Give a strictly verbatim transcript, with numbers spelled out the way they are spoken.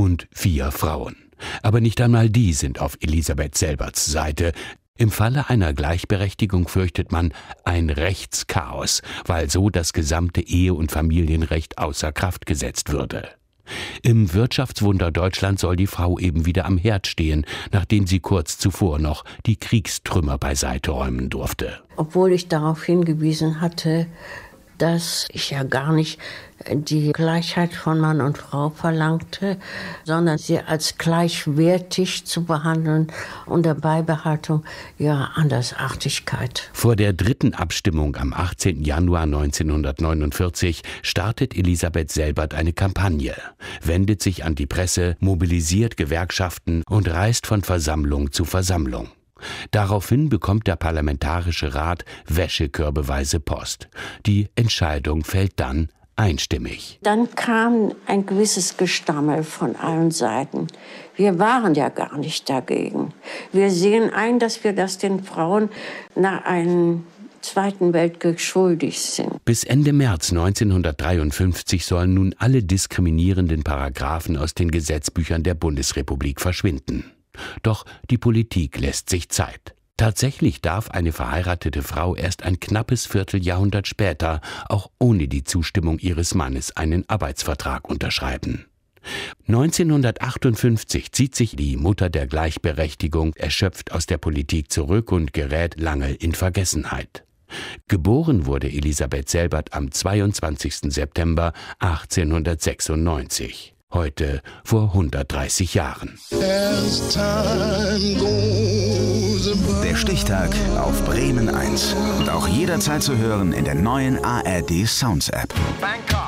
und vier Frauen. Aber nicht einmal die sind auf Elisabeth Selberts Seite. Im Falle einer Gleichberechtigung fürchtet man ein Rechtschaos, weil so das gesamte Ehe- und Familienrecht außer Kraft gesetzt würde. Im Wirtschaftswunder Deutschland soll die Frau eben wieder am Herd stehen, nachdem sie kurz zuvor noch die Kriegstrümmer beiseite räumen durfte. Obwohl ich darauf hingewiesen hatte, dass ich ja gar nicht die Gleichheit von Mann und Frau verlangte, sondern sie als gleichwertig zu behandeln unter Beibehaltung ihrer Andersartigkeit. Vor der dritten Abstimmung am achtzehnten Januar neunzehnhundertneunundvierzig startet Elisabeth Selbert eine Kampagne, wendet sich an die Presse, mobilisiert Gewerkschaften und reist von Versammlung zu Versammlung. Daraufhin bekommt der Parlamentarische Rat wäschekörbeweise Post. Die Entscheidung fällt dann einstimmig. Dann kam ein gewisses Gestammel von allen Seiten. Wir waren ja gar nicht dagegen. Wir sehen ein, dass wir das den Frauen nach einem Zweiten Weltkrieg schuldig sind. Bis Ende März neunzehnhundertdreiundfünfzig sollen nun alle diskriminierenden Paragraphen aus den Gesetzbüchern der Bundesrepublik verschwinden. Doch die Politik lässt sich Zeit. Tatsächlich darf eine verheiratete Frau erst ein knappes Vierteljahrhundert später, auch ohne die Zustimmung ihres Mannes, einen Arbeitsvertrag unterschreiben. neunzehnhundertachtundfünfzig zieht sich die Mutter der Gleichberechtigung erschöpft aus der Politik zurück und gerät lange in Vergessenheit. Geboren wurde Elisabeth Selbert am zweiundzwanzigsten September achtzehnhundertsechsundneunzig. Heute vor hundertdreißig Jahren. Der Stichtag auf Bremen eins. Und auch jederzeit zu hören in der neuen A R D Sounds App.